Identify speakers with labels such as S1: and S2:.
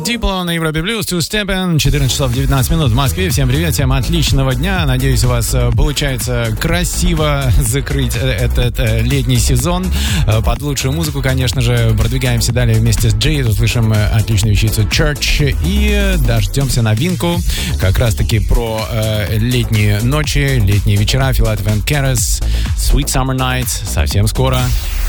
S1: Diplo на Европе Плюс, Two Steppin', 14 часов 19 минут в Москве. Всем привет, всем отличного дня. Надеюсь, у вас получается красиво закрыть этот летний сезон. Под лучшую музыку, конечно же, продвигаемся далее вместе с Джей. Услышим отличную вещицу Church и дождемся новинку. Как раз-таки про летние ночи, летние вечера. Филатов and Keres, Sweet Summer Nights. Совсем скоро.